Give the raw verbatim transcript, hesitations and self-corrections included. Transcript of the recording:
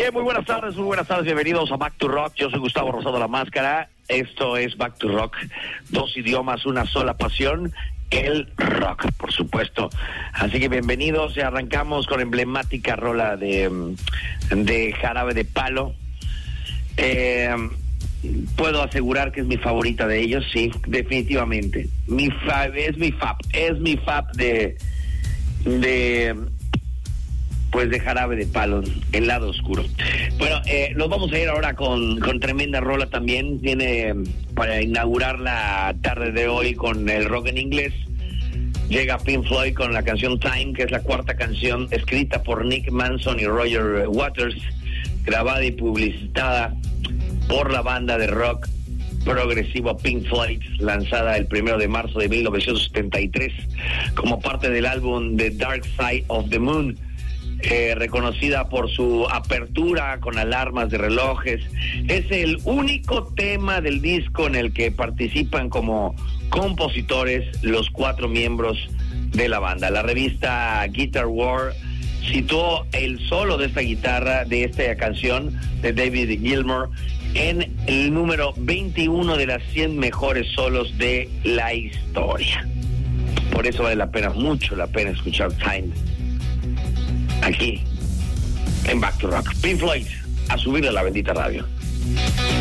Bien, muy buenas tardes, muy buenas tardes, bienvenidos a Back to Rock. Yo soy Gustavo Rosado La Máscara. Esto es Back to Rock, dos idiomas, una sola pasión, el rock, por supuesto. Así que bienvenidos y arrancamos con emblemática rola de, de Jarabe de Palo. Eh, puedo asegurar que es mi favorita de ellos, sí, definitivamente. Mi fab, es mi fab, es mi fab de... de pues de Jarabe de Palo, el lado oscuro. Bueno, eh, nos vamos a ir ahora con, con tremenda rola también. Tiene para inaugurar la tarde de hoy con el rock en inglés. Llega Pink Floyd con la canción Time, que es la cuarta canción escrita por Nick Manson y Roger Waters, grabada y publicitada por la banda de rock progresivo Pink Floyd, lanzada el primero de marzo de mil novecientos setenta y tres como parte del álbum The Dark Side of the Moon. Eh, reconocida por su apertura con alarmas de relojes. Es el único tema del disco en el que participan como compositores los cuatro miembros de la banda. La revista Guitar World situó el solo de esta guitarra, de esta canción de David Gilmour, en el número veintiuno de las cien mejores solos de la historia. Por eso vale la pena, mucho la pena escuchar Time aquí en Back to Rock. Pink Floyd, a subirle a la bendita radio.